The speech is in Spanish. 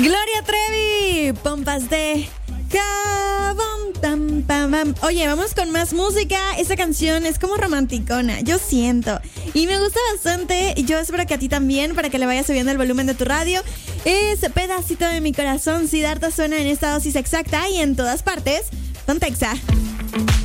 Gloria Trevi, pompas de jabón, pam, pam, pam. Oye, vamos con más música. Esta canción es como romanticona, yo siento. Y me gusta bastante. Yo espero que a ti también, para que le vayas subiendo el volumen de tu radio. Es Pedacito de mi corazón. Siddhartha suena en esta dosis exacta y en todas partes. Pontexa.